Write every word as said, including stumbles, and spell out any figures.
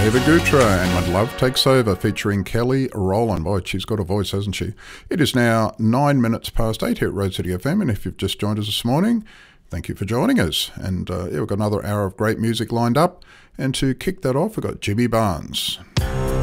Ava Gutra and When Love Takes Over featuring Kelly Rowland. Boy, she's got a voice, hasn't she? It is now nine minutes past eight here at Road City F M, and if you've just joined us this morning, thank you for joining us. And uh, yeah, we've got another hour of great music lined up. And to kick that off, we've got Jimmy Barnes.